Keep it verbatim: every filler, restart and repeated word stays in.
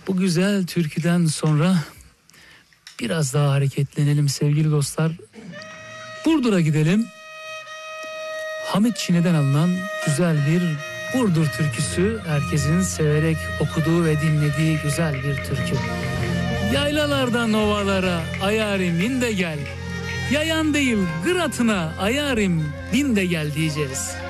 Bu güzel türküden sonra biraz daha hareketlenelim sevgili dostlar. Burdur'a gidelim. Hamit Çine'den alınan güzel bir Burdur türküsü. Herkesin severek okuduğu ve dinlediği güzel bir türkü. Yaylalardan ovalara ayarim bin de gel. Yayan değil gıratına ayarim bin de gel diyeceğiz.